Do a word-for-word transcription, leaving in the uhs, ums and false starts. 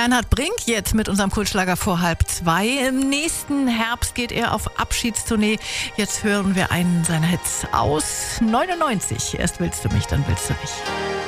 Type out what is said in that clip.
Reinhard Brink jetzt mit unserem Kultschlager vor halb zwei. Im nächsten Herbst geht er auf Abschiedstournee. Jetzt hören wir einen seiner Hits aus neunundneunzig. Erst willst du mich, dann willst du mich.